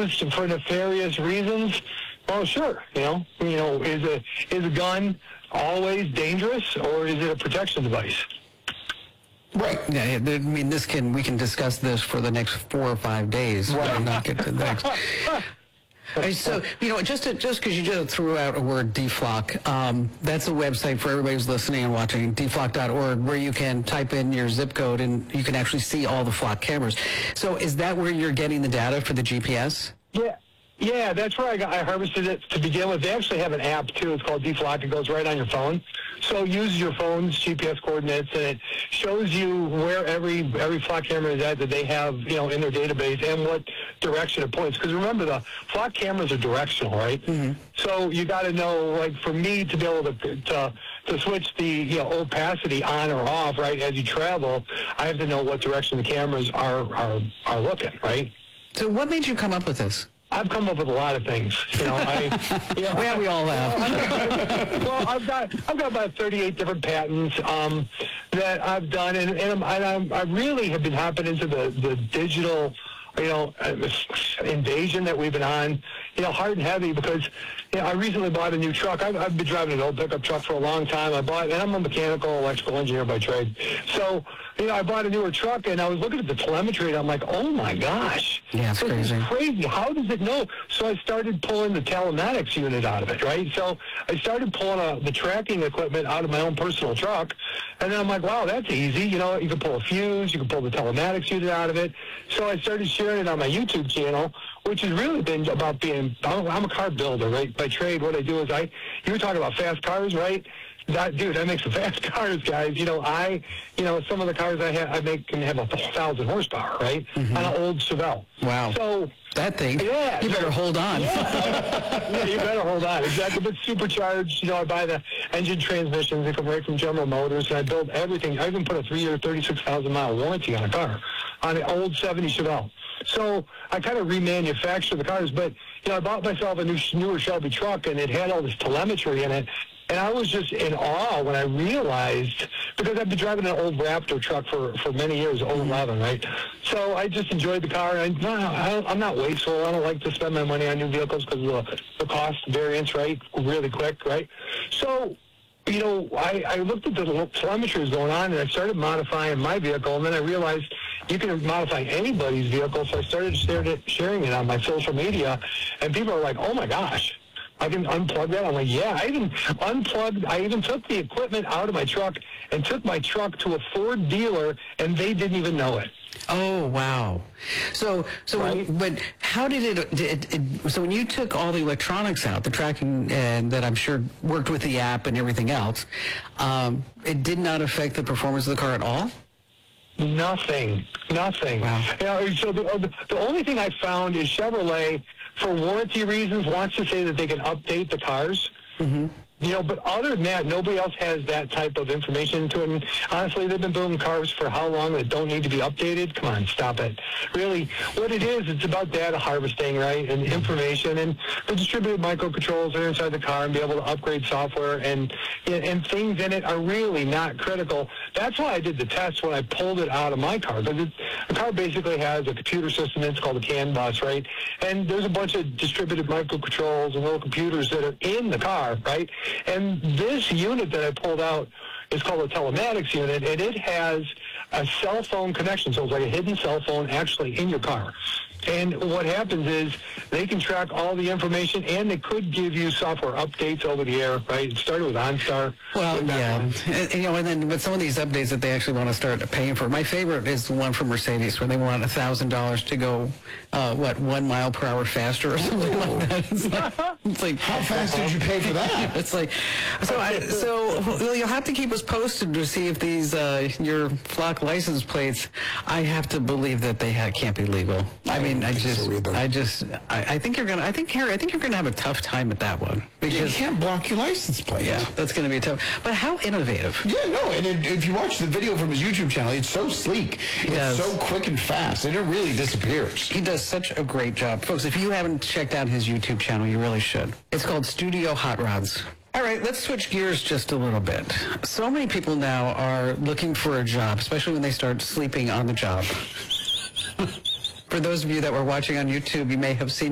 used for nefarious reasons, well, sure. Is a gun always dangerous, or is it a protection device? Right. Yeah, I mean, we can discuss this for the next 4 or 5 days. Right. And not get to the next. So, just because you just threw out a word, DFLOC, that's a website for everybody who's listening and watching, dflock.org, where you can type in your zip code and you can actually see all the flock cameras. So is that where you're getting the data for the GPS? Yeah, that's where I harvested it to begin with. They actually have an app, too. It's called DFLOC. It goes right on your phone. So it uses your phone's GPS coordinates, and it shows you where every flock camera is at that they have, in their database, and what direction it points. Because remember, the flock cameras are directional, right? Mm-hmm. So you got to know, like, for me to be able to switch the opacity on or off, right, as you travel, I have to know what direction the cameras are looking, right? So what made you come up with this? I've come up with a lot of things. We all have. Well, I've got about 38 different patents that I've done, and I really have been hopping into the digital, invasion that we've been on, hard and heavy, because I recently bought a new truck. I've been driving an old pickup truck for a long time. And I'm a mechanical electrical engineer by trade. So, I bought a newer truck, and I was looking at the telemetry, and I'm like, oh my gosh. Yeah, it's crazy. This is crazy. How does it know? So I started pulling the telematics unit out of it, right? So I started pulling the tracking equipment out of my own personal truck, and then I'm like, wow, that's easy. You can pull a fuse, you can pull the telematics unit out of it. So I started sharing it on my YouTube channel, which has really been about I'm a car builder, right? By trade, what I do is you were talking about fast cars, right? I make some fast cars, guys. Some of the cars I make can have 1,000 horsepower, right? Mm-hmm. On an old Chevelle. Wow. So that thing. Yeah. You better hold on. Yeah, you better hold on. Exactly. But supercharged, I buy the engine transmissions. They come right from General Motors, and I build everything. I even put a 3-year, 36,000-mile warranty on a car, on an old 70 Chevelle. So I kind of remanufacture the cars, but I bought myself a newer Shelby truck, and it had all this telemetry in it. And I was just in awe when I realized, because I've been driving an old Raptor truck for many years, 11, right? So I just enjoyed the car. I'm not wasteful. I don't like to spend my money on new vehicles because of the cost variance, right? Really quick, right? So, I looked at the telemetry was going on, and I started modifying my vehicle, and then I realized you can modify anybody's vehicle, so I started sharing it on my social media, and people are like, oh my gosh, I can unplug that? I'm like, yeah, I even unplugged, I even took the equipment out of my truck and took my truck to a Ford dealer, and they didn't even know it. Oh, wow. So right. But how did it, so when you took all the electronics out, the tracking, and that I'm sure worked with the app and everything else, it did not affect the performance of the car at all? Nothing. Wow. So the only thing I found is Chevrolet, for warranty reasons, wants to say that they can update the cars. Mm-hmm. But other than that, nobody else has that type of information to it. And honestly, they've been building cars for how long that don't need to be updated? Come on, stop it. Really, what it is, it's about data harvesting, right, and information. And the distributed microcontrollers are inside the car and be able to upgrade software, and things in it are really not critical. That's why I did the test when I pulled it out of my car, because the car basically has a computer system. It's called a CAN bus, right? And there's a bunch of distributed microcontrols and little computers that are in the car, right? And this unit that I pulled out is called a telematics unit, and it has a cell phone connection. So it's like a hidden cell phone actually in your car. And what happens is they can track all the information, and they could give you software updates over the air, right? It started with OnStar. Well, yeah. And then with some of these updates that they actually want to start paying for. My favorite is the one from Mercedes where they want $1,000 to go, 1 mile per hour faster or something like that. It's like how fast did you pay for that? It's like, so you'll have to keep us posted to see if these, your flock license plates, I have to believe that they can't be legal. I mean, I think you're gonna have a tough time at that one, because you can't block your license plate. Yeah, that's gonna be tough. But how innovative? Yeah, no, and if you watch the video from his YouTube channel, it's so sleek, it's so quick and fast, and it really disappears. He does such a great job, folks. If you haven't checked out his YouTube channel, you really should. It's called Studio Hot Rods. All right, let's switch gears just a little bit. So many people now are looking for a job, especially when they start sleeping on the job. For those of you that were watching on YouTube, you may have seen